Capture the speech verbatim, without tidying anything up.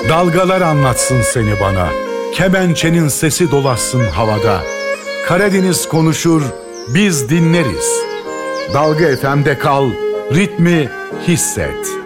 Dalgalar anlatsın seni bana, kemençenin sesi dolaşsın havada. Karadeniz konuşur, biz dinleriz. Dalga F M'de kal, ritmi hisset.